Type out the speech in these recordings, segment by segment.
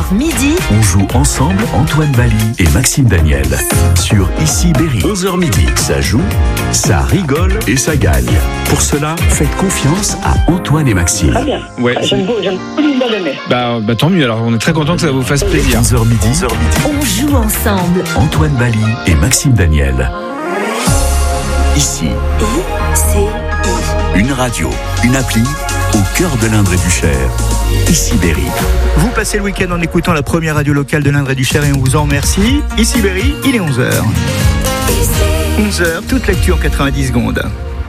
midi. On joue ensemble Antoine Bali et Maxime Daniel. Sur Ici Berry, 11h midi. Ça joue, ça rigole et ça gagne. Pour cela, faites confiance à Antoine et Maxime. Très bien. Ouais. J'aime beaucoup Linda Lemay. Bah tant mieux, alors on est très content que ça vous fasse plaisir. 11h midi. On joue ensemble. Antoine Bali et Maxime Daniel. Ici, une radio, une appli au cœur de l'Indre et du Cher. Ici Berry. Vous passez le week-end en écoutant la première radio locale de l'Indre et du Cher et on vous en remercie. Ici Berry, il est 11h. 11h, toute l'actu en 90 secondes.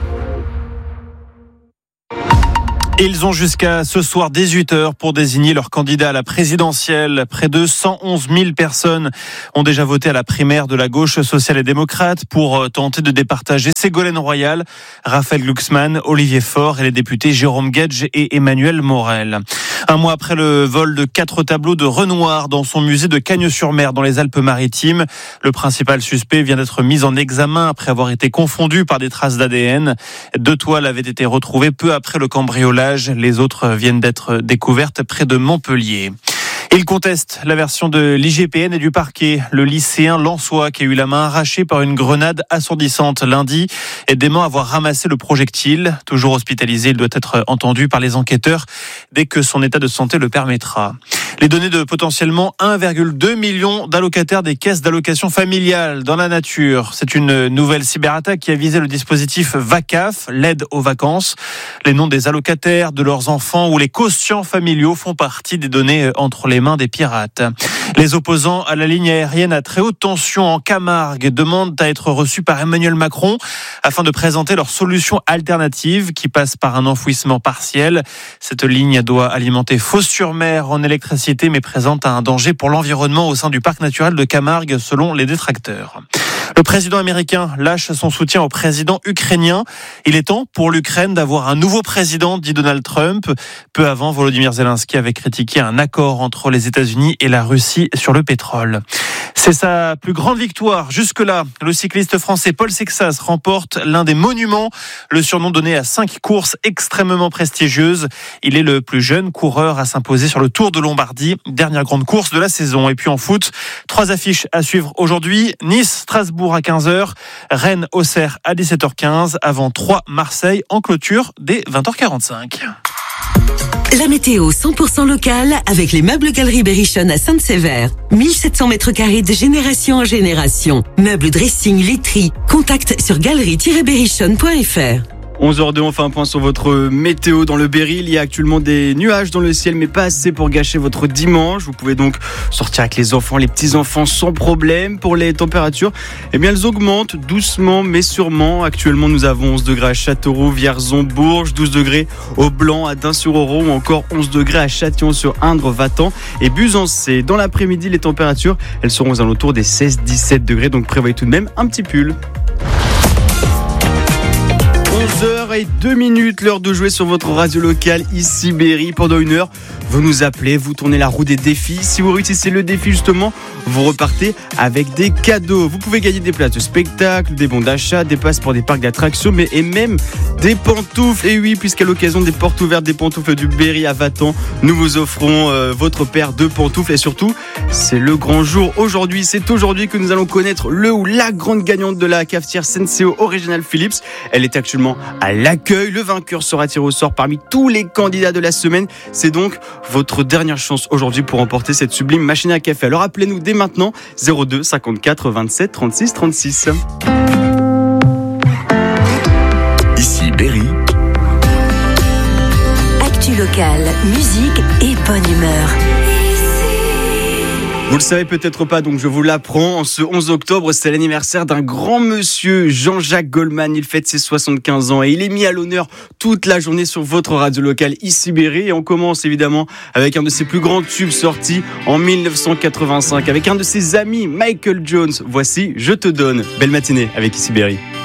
Et ils ont jusqu'à ce soir 18h pour désigner leur candidat à la présidentielle. Près de 111 000 personnes ont déjà voté à la primaire de la gauche sociale et démocrate pour tenter de départager Ségolène Royal, Raphaël Glucksmann, Olivier Faure et les députés Jérôme Guedj et Emmanuel Morel. Un mois après le vol de 4 tableaux de Renoir dans son musée de Cagnes-sur-Mer dans les Alpes-Maritimes, le principal suspect vient d'être mis en examen après avoir été confondu par des traces d'ADN. 2 toiles avaient été retrouvées peu après le cambriolage. Les autres viennent d'être découvertes près de Montpellier. Il conteste la version de l'IGPN et du parquet. Le lycéen lensois qui a eu la main arrachée par une grenade assourdissante lundi et dément avoir ramassé le projectile. Toujours hospitalisé, il doit être entendu par les enquêteurs dès que son état de santé le permettra. Les données de potentiellement 1,2 million d'allocataires des caisses d'allocation familiale dans la nature. C'est une nouvelle cyberattaque qui a visé le dispositif VACAF, l'aide aux vacances. Les noms des allocataires, de leurs enfants ou les quotients familiaux font partie des données entre les mains des pirates. Les opposants à la ligne aérienne à très haute tension en Camargue demandent à être reçus par Emmanuel Macron afin de présenter leur solution alternative qui passe par un enfouissement partiel. Cette ligne doit alimenter Fos-sur-Mer en électricité mais présente un danger pour l'environnement au sein du parc naturel de Camargue selon les détracteurs. Le président américain lâche son soutien au président ukrainien. Il est temps pour l'Ukraine d'avoir un nouveau président, dit Donald Trump. Peu avant, Volodymyr Zelensky avait critiqué un accord entre les États-Unis et la Russie sur le pétrole. C'est sa plus grande victoire. Jusque-là, le cycliste français Paul Sexas remporte l'un des monuments, le surnom donné à 5 courses extrêmement prestigieuses. Il est le plus jeune coureur à s'imposer sur le Tour de Lombardie, dernière grande course de la saison. Et puis en foot, 3 affiches à suivre aujourd'hui. Nice, Strasbourg à 15h, Rennes, Auxerre à 17h15, avant 3 Marseille en clôture dès 20h45. La météo 100% locale avec les meubles Galerie Berrichon à Sainte-Sévère. 1700 mètres carrés de génération en génération. Meubles, dressing, literie. Contact sur galerie-berrichon.fr. 11h02, on fait un point sur votre météo dans le Berry. Il y a actuellement des nuages dans le ciel, mais pas assez pour gâcher votre dimanche. Vous pouvez donc sortir avec les enfants, les petits-enfants sans problème. Pour les températures, eh bien, elles augmentent doucement, mais sûrement. Actuellement, nous avons 11 degrés à Châteauroux, Vierzon, Bourges, 12 degrés au Blanc, à Dain-sur-Oro, ou encore 11 degrés à Châtillon-sur-Indre, Vatan et Buzancé. Dans l'après-midi, les températures, elles seront aux alentours des 16-17 degrés, donc prévoyez tout de même un petit pull. 11h02, l'heure de jouer sur votre radio locale, ici Berry. Pendant 1 heure, vous nous appelez, vous tournez la roue des défis. Si vous réussissez le défi, justement, vous repartez avec des cadeaux. Vous pouvez gagner des places de spectacle, des bons d'achat, des passes pour des parcs d'attractions, et même des pantoufles. Et oui, puisqu'à l'occasion des portes ouvertes des pantoufles du Berry à Vatan, nous vous offrons votre paire de pantoufles. Et surtout, c'est le grand jour aujourd'hui. C'est aujourd'hui que nous allons connaître le ou la grande gagnante de la cafetière Senseo Original Philips. Elle est actuellement à l'accueil. Le vainqueur sera tiré au sort parmi tous les candidats de la semaine. C'est donc votre dernière chance aujourd'hui pour remporter cette sublime machine à café. Alors appelez-nous dès maintenant 02 54 27 36 36. Ici Berry. Actu locale, musique et bonne humeur. Vous le savez peut-être pas, donc je vous l'apprends. En ce 11 octobre, c'est l'anniversaire d'un grand monsieur, Jean-Jacques Goldman. Il fête ses 75 ans et il est mis à l'honneur toute la journée sur votre radio locale, ici Berry. Et on commence évidemment avec un de ses plus grands tubes sortis en 1985, avec un de ses amis, Michael Jones. Voici Je te donne. Belle matinée avec ici Berry.